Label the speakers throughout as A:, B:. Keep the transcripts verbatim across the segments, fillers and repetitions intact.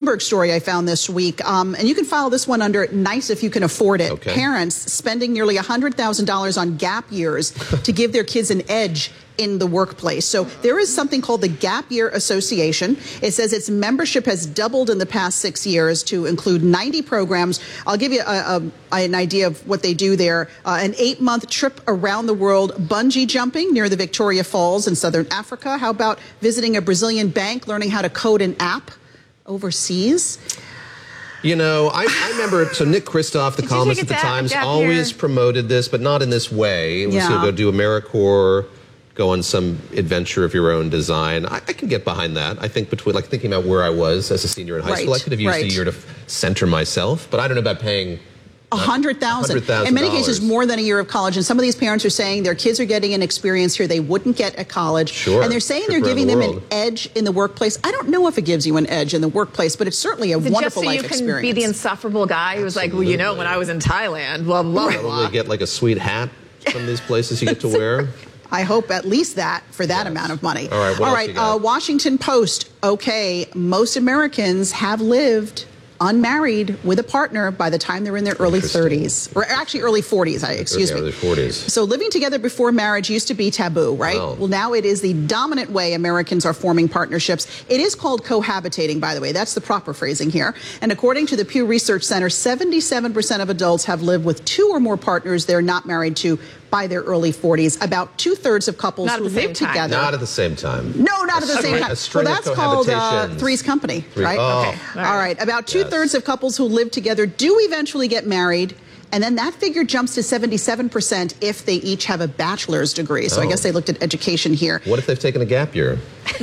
A: Bloomberg story I found this week, um, and you can file this one under nice if you can afford it.
B: Okay.
A: Parents spending nearly one hundred thousand dollars on gap years to give their kids an edge in the workplace. So there is something called the Gap Year Association. It says its membership has doubled in the past six years to include ninety programs. I'll give you a, a, an idea of what they do there. Uh, an eight-month trip around the world bungee jumping near the Victoria Falls in southern Africa. How about visiting a Brazilian bank, learning how to code an app overseas?
B: You know, I, I remember, so Nick Kristof, the
C: Did
B: columnist
C: you
B: at the
C: take a gap-
B: Times,
C: gap
B: always
C: year?
B: promoted this, but not in this way. It was
A: Yeah.
B: to go do AmeriCorps, go on some adventure of your own design. I, I can get behind that. I think between, like thinking about where I was as a senior in high
A: Right,
B: school, I could have used
A: right.
B: a year to f- center myself, but I don't know about paying
A: A hundred thousand. In many cases, more than a year of college. And some of these parents are saying their kids are getting an experience here they wouldn't get at college.
B: Sure.
A: And they're saying
B: Trip
A: they're
B: around
A: giving
B: the
A: them an
B: world.
A: edge in the workplace. I don't know if it gives you an edge in the workplace, but it's certainly a
C: Is it
A: wonderful
C: just so
A: life
C: you can
A: experience.
C: be the insufferable guy who's like, well, you know, when I was in Thailand, blah, blah, blah.
B: Probably get like a sweet hat from these places you get to wear.
A: I hope at least that for that
B: Yes.
A: amount of money.
B: All right, what
A: All
B: else
A: right,
B: you got?
A: uh, Washington Post. Okay, most Americans have lived unmarried with a partner by the time they're in their early
B: Interesting.
A: thirties, or actually early forties. I excuse
B: Yeah,
A: me.
B: early forties.
A: So living together before marriage used to be taboo, right?
B: Wow.
A: Well, now it is the dominant way Americans are forming partnerships. It is called cohabitating, by the way. That's the proper phrasing here. And according to the Pew Research Center, seventy-seven percent of adults have lived with two or more partners they're not married to by their early forties. About two-thirds of couples
C: Not at
A: who
C: the same
A: live
C: time.
A: together.
B: Not at the same time.
A: No, not at the
B: A
A: same
B: string-
A: time.
B: a string
A: well,
B: of
A: that's called uh,
B: cohabitations.
A: Three's Company,
B: Three-
A: right?
B: oh.
C: Okay.
A: All right. About two-thirds of couples who live together do eventually get married. And then that figure jumps to seventy-seven percent if they each have a bachelor's degree. So I
B: Oh.
A: guess they looked at education here.
B: What if they've taken a gap year?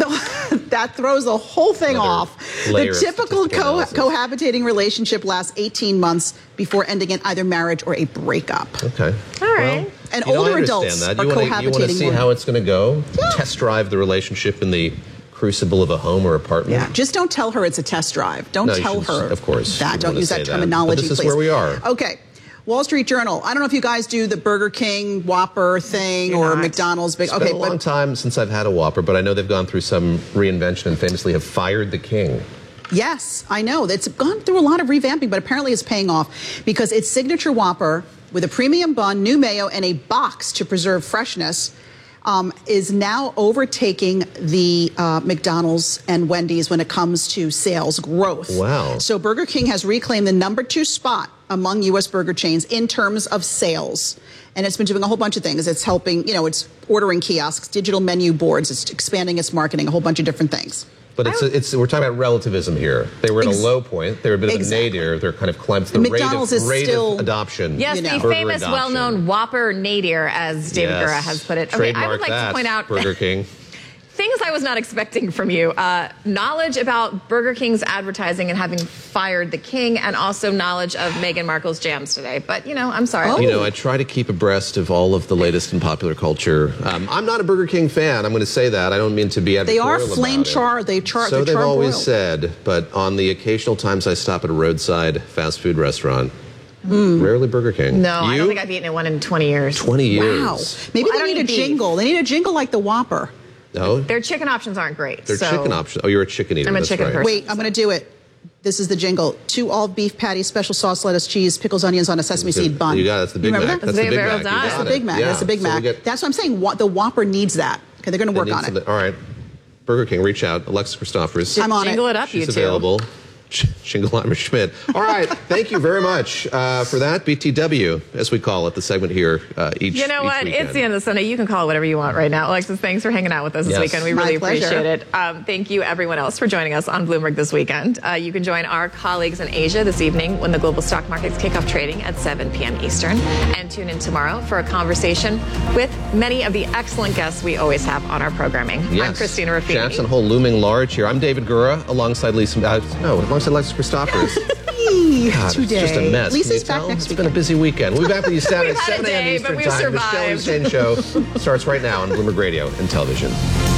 A: That throws the whole thing
B: Another
A: off. The
B: layer of
A: typical
B: statistical
A: co-
B: analysis.
A: cohabitating relationship lasts eighteen months before ending in either marriage or a breakup.
B: Okay.
C: All right.
B: Well,
A: And
B: you know,
A: older
B: I understand
A: adults
B: that.
A: are
B: You wanna- You want to
A: cohabitating
B: see
A: more.
B: how it's going to go?
A: Yeah.
B: Test drive the relationship in the crucible of a home or apartment?
A: Yeah, just don't tell her it's a test drive. Don't
B: No, you
A: tell
B: should-
A: her.
B: of course,
A: that.
B: you
A: Don't
B: wanna
A: use
B: say
A: that
B: that.
A: terminology,
B: But this is
A: please.
B: where we are.
A: Okay. Wall Street Journal. I don't know if you guys do the Burger King Whopper thing or
C: not.
A: McDonald's big.
B: It's
A: Okay,
B: been a long
A: but
B: time since I've had a Whopper, but I know they've gone through some reinvention and famously have fired the king.
A: yes, I know. It's gone through a lot of revamping, but apparently it's paying off because its signature Whopper with a premium bun, new mayo, and a box to preserve freshness um, is now overtaking the uh, McDonald's and Wendy's when it comes to sales growth.
B: Wow.
A: So Burger King has reclaimed the number two spot among U S burger chains in terms of sales. And it's been doing a whole bunch of things. It's helping, you know, it's ordering kiosks, digital menu boards, it's expanding its marketing, a whole bunch of different things.
B: But it's, it's we're talking about relativism here. They were at
A: Ex-
B: a low point. They were a bit of
A: Exactly.
B: a nadir. They're kind of climbed the
A: McDonald's
B: rate
A: is
B: of, rate
A: still-
B: of adoption.
C: Yes,
A: You know.
C: the
B: Burger
C: famous,
B: adoption.
C: well-known Whopper nadir, as David
B: Yes.
C: Gura has put it. Okay,
B: Trademark
C: I would like
B: that,
C: to point out
B: Burger King.
C: things I was not expecting from you. Uh, knowledge about Burger King's advertising and having fired the king, and also knowledge of Meghan Markle's jams today. But, you know, I'm sorry.
A: Oh.
B: You know, I try to keep abreast of all of the latest in popular culture. Um, I'm not a Burger King fan. I'm going to say that. I don't mean to be
A: They are
B: advertorial
A: flame
B: about it.
A: char. They char.
B: So
A: they're
B: they've
A: char
B: always
A: broiled.
B: said, but on the occasional times I stop at a roadside fast food restaurant, rarely Burger King.
C: No, I
B: You?
C: don't think I've eaten at one in twenty years.
B: twenty years.
A: Wow. Maybe
C: Well, I
A: they
C: don't
A: need a
C: eat beef.
A: jingle. They need a jingle like the Whopper.
B: No,
C: Their chicken options aren't great.
B: they're
C: so
B: chicken options. Oh, you're a chicken eater.
C: I'm a
B: that's
C: chicken
B: right.
C: person.
A: Wait, I'm going to do it. This is the jingle. Two all beef patties, special sauce, lettuce, cheese, pickles, onions on a sesame seed bun.
B: You got it. That's the Big
A: You remember
B: Mac.
A: that?
B: That's the
C: That's
B: Big
C: Barrel
B: Mac. You
C: Dime.
B: got
C: That's
A: That's the
B: it.
A: Big Mac.
B: Yeah.
A: That's the Big
B: So we
A: Mac.
B: get-
A: That's what I'm saying. Wha- The Whopper needs that. Okay, they're going to
B: they
A: work
B: need
A: on it.
B: something- All right. Burger King, reach out. Alexis Christoforous.
A: I'm on
C: Jingle
A: it.
C: it up, you
B: She's
C: two.
B: available. Shingleheimer Schmidt. All right. Thank you very much uh, for that. B T W, as we call it, the segment here uh, each
C: You know
B: each
C: what?
B: weekend.
C: It's the end of Sunday. You can call it whatever you want right now. Alexis, thanks for hanging out with us this
B: Yes.
C: weekend. We
A: My
C: really
A: pleasure.
C: appreciate it. Um, thank you, everyone else, for joining us on Bloomberg this weekend. Uh, you can join our colleagues in Asia this evening when the global stock markets kick off trading at seven p.m. Eastern. And tune in tomorrow for a conversation with many of the excellent guests we always have on our programming.
B: Yes.
C: I'm Christina Ruffini.
B: Jackson Hole looming large here. I'm David Gura, alongside Lisa. Uh, no, alongside Alexis Christoforous. God,
A: Today.
B: it's just a mess. Can
A: Lisa's
B: you
A: back
B: tell?
A: next
B: It's
A: weekend.
B: been a busy weekend. We'll be back with you Saturday,
C: We've had a
B: seven a.m.
C: day,
B: Eastern
C: but we've
B: Time. The
C: survived.
B: Shelley Shane Show starts right now on Bloomberg Radio and television.